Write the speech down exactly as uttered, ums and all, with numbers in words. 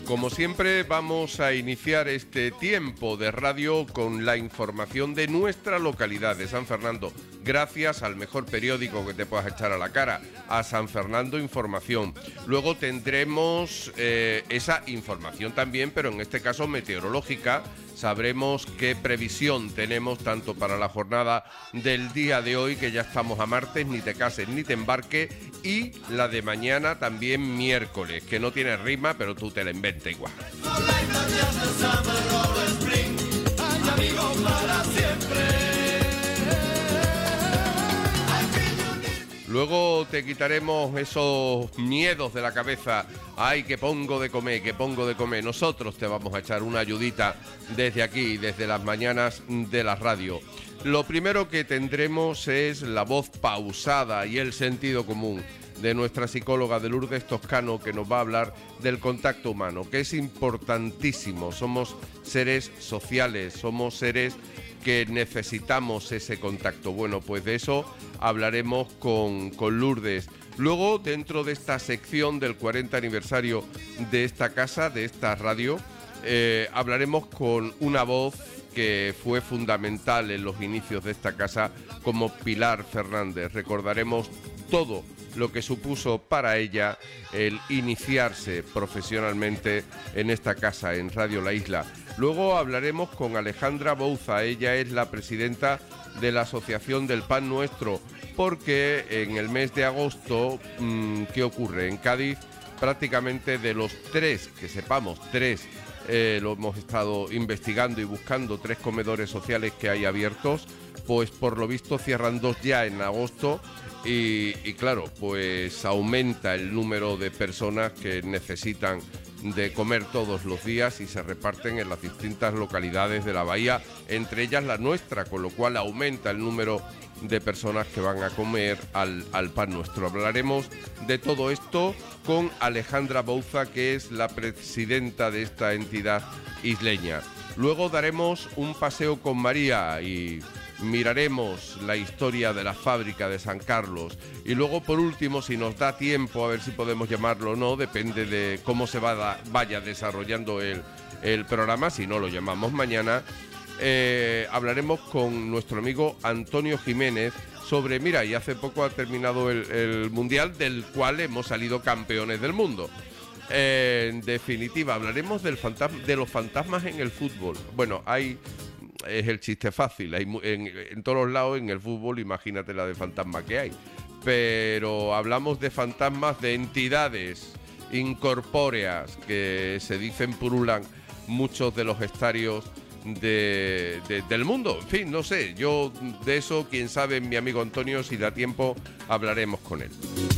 Como siempre, vamos a iniciar este tiempo de radio con la información de nuestra localidad de San Fernando, gracias al mejor periódico que te puedas echar a la cara, a San Fernando Información. Luego tendremos eh, esa información también, pero en este caso meteorológica. Sabremos qué previsión tenemos tanto para la jornada del día de hoy, que ya estamos a martes, ni te cases ni te embarques, y la de mañana también miércoles, que no tiene rima, pero tú te la inventas igual. Luego te quitaremos esos miedos de la cabeza. Ay, que pongo de comer, que pongo de comer. Nosotros te vamos a echar una ayudita desde aquí, desde las mañanas de la radio. Lo primero que tendremos es la voz pausada y el sentido común de nuestra psicóloga de Lourdes Toscano, que nos va a hablar del contacto humano, que es importantísimo. Somos seres sociales, somos seres que necesitamos ese contacto. Bueno, pues de eso hablaremos con, con Lourdes. Luego, dentro de esta sección del cuarenta aniversario de esta casa, de esta radio, eh, hablaremos con una voz que fue fundamental en los inicios de esta casa, como Pilar Fernández. Recordaremos todo lo que supuso para ella el iniciarse profesionalmente en esta casa, en Radio La Isla. Luego hablaremos con Alejandra Bouza. Ella es la presidenta de la Asociación del Pan Nuestro, porque en el mes de agosto, mmm, ¿qué ocurre? En Cádiz, prácticamente de los tres, que sepamos, tres, eh, lo hemos estado investigando y buscando, tres comedores sociales que hay abiertos, pues por lo visto cierran dos ya en agosto. Y, y claro, pues aumenta el número de personas que necesitan de comer todos los días y se reparten en las distintas localidades de la bahía, entre ellas la nuestra, con lo cual aumenta el número de personas que van a comer al, al Pan Nuestro. Hablaremos de todo esto con Alejandra Bouza, que es la presidenta de esta entidad isleña. Luego daremos un paseo con María y miraremos la historia de la fábrica de San Carlos. Y luego, por último, si nos da tiempo, a ver si podemos llamarlo o no, depende de cómo se va, vaya desarrollando el, el programa, si no lo llamamos mañana, eh, hablaremos con nuestro amigo Antonio Jiménez sobre, mira, y hace poco ha terminado el, el Mundial, del cual hemos salido campeones del mundo. Eh, en definitiva, hablaremos del fantasma, de los fantasmas en el fútbol. Bueno, hay... es el chiste fácil, hay en, en todos los lados en el fútbol, imagínate la de fantasmas que hay, pero hablamos de fantasmas de entidades incorpóreas que se dicen purulan muchos de los estadios de, de, del mundo. En fin, no sé, yo de eso, quién sabe, mi amigo Antonio, si da tiempo hablaremos con él.